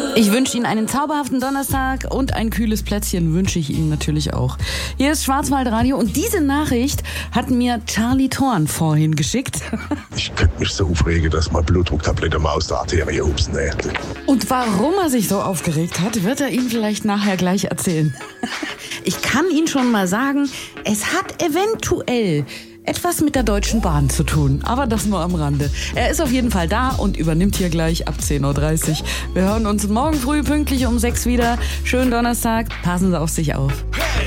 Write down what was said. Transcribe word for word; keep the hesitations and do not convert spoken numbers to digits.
Ich wünsche Ihnen einen zauberhaften Donnerstag und ein kühles Plätzchen wünsche ich Ihnen natürlich auch. Hier ist Schwarzwaldradio und diese Nachricht hat mir Charlie Thorn vorhin geschickt. Ich könnte mich so aufregen, dass mein Blutdrucktablette mal aus der Arterie hupsen. Und warum er sich so aufgeregt hat, wird er Ihnen vielleicht nachher gleich erzählen. Ich kann Ihnen schon mal sagen, es hat eventuell etwas mit der Deutschen Bahn zu tun, aber das nur am Rande. Er ist auf jeden Fall da und übernimmt hier gleich ab zehn Uhr dreißig. Wir hören uns morgen früh pünktlich um sechs wieder. Schönen Donnerstag, passen Sie auf sich auf.